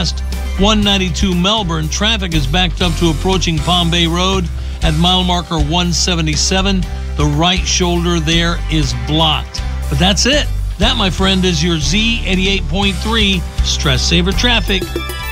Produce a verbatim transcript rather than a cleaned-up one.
past one ninety-two Melbourne. Traffic is backed up to approaching Palm Bay Road at mile marker one seventy-seven. The right shoulder there is blocked. But that's it. That, my friend, is your Z eighty-eight point three Stress Saver Traffic.